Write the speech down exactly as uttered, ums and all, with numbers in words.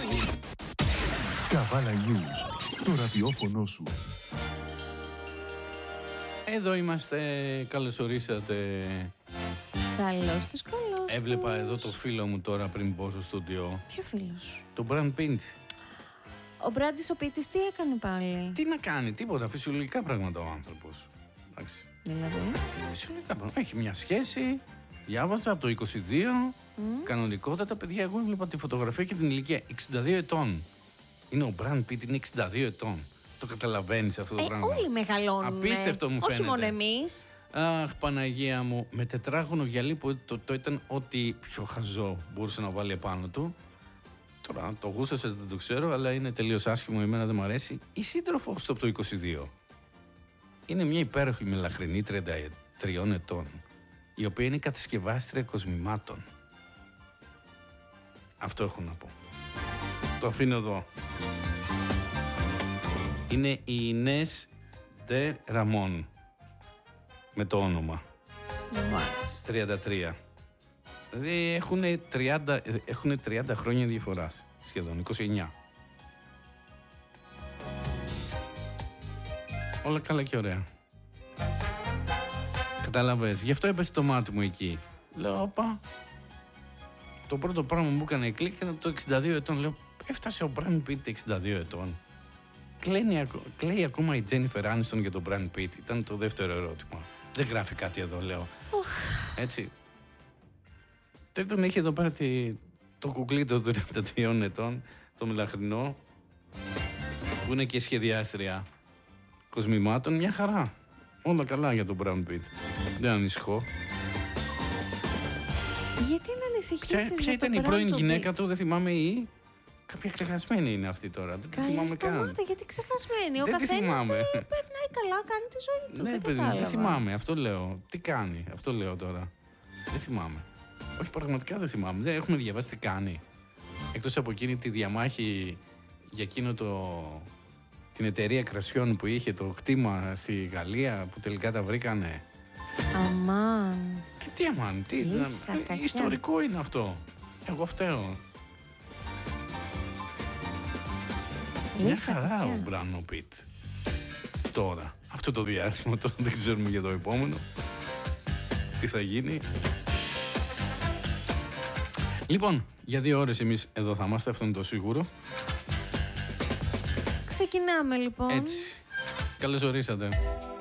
Καβάλα News, το ραδιόφωνο σου. Εδώ είμαστε, καλώς ορίσατε. Καλώς τους, καλώς. Έβλεπα εδώ το φίλο μου τώρα πριν πω στο στούντιο. Ποιο φίλος? Το Brad Pitt. Ο Μπράντης ο Πίτης τι έκανε πάλι? Τι να κάνει, τίποτα, φυσιολογικά πράγματα ο άνθρωπος. Εντάξει. Δηλαδή. Φυσιολογικά πράγματα. Έχει μια σχέση, διάβαζα από το είκοσι δύο, mm. κανονικότατα, παιδιά, εγώ έβλεπα τη φωτογραφία και την ηλικία εξήντα δύο ετών. Είναι ο Brad Pitt, είναι εξήντα δύο ετών. Το καταλαβαίνεις αυτό το ε, πράγμα? Όλοι μεγαλώνουν. Απίστευτο μου φαίνεται. Όχι μόνο εμείς. Αχ, Παναγία μου, με τετράγωνο γυαλί που το, το ήταν ό,τι πιο χαζό μπορούσε να βάλει επάνω του. Τώρα, το γούστασες δεν το ξέρω, αλλά είναι τελείως άσχημο, εμένα δεν μου αρέσει. Η σύντροφος του από το είκοσι δύο είναι μια υπέροχη μελαχρινή τριάντα τριών ετών, η οποία είναι κατασκευάστρια κοσμημάτων. Αυτό έχω να πω. Το αφήνω εδώ. Είναι η Ινές Ντε Ραμόν, με το όνομα. τριάντα τρία. Δηλαδή έχουν τριάντα, έχουν τριάντα χρόνια διαφοράς, σχεδόν, είκοσι εννιά. Όλα καλά και ωραία. Κατάλαβες, γι' αυτό έπεσε το μάτι μου εκεί. Λέω, όπα. Το πρώτο πράγμα μου έκανε κλικ ήταν το εξήντα δύο ετών. Λέω, έφτασε ο Brad Pitt εξήντα δύο ετών. Κλαίνει, κλαίει ακόμα η Τζένιφερ Άνιστον για τον Brad Pitt. Ήταν το δεύτερο ερώτημα. Δεν γράφει κάτι εδώ, λέω. Έτσι. Τρίτον, έχει εδώ πέρα τη, το κουκλί των τριάντα τριών ετών, το μελαχρινό, που είναι και σχεδιάστρια κοσμημάτων. Μια χαρά. Όλα καλά για τον Brad Pitt. Δεν ανησυχώ. Γιατί να ανησυχήσεις? Ποια, ποια ήταν η πρώην γυναίκα του, δεν θυμάμαι, ή κάποια ξεχασμένη είναι αυτή τώρα. Δεν τη θυμάμαι καν. Σταμάτα, γιατί ξεχασμένη? Ο δεν καθένας περνάει καλά, κάνει τη ζωή του. Ναι, δεν παιδί, κατάλαβα. δεν θυμάμαι, αυτό λέω. Τι κάνει, αυτό λέω τώρα. Δεν θυμάμαι. Όχι, πραγματικά δεν θυμάμαι. Δεν έχουμε διαβάσει τι κάνει. Εκτός από εκείνη τη διαμάχη για εκείνο το... την εταιρεία κρασιών που είχε το χτήμα στη Γαλλία, που τελικά τα βρήκανε. Αμάν. Ε, τι αμάν, τι. Λύσα, ε, ιστορικό είναι αυτό. Εγώ φταίω. Μια χαρά ο Μπράνο Πιτ. Τώρα, αυτό το διάστημα, τώρα δεν ξέρουμε για το επόμενο. Τι θα γίνει. Λοιπόν, για δύο ώρες εμείς εδώ θα είμαστε, αυτό είναι το σίγουρο. Ξεκινάμε λοιπόν. Έτσι. Καλώς ορίσατε.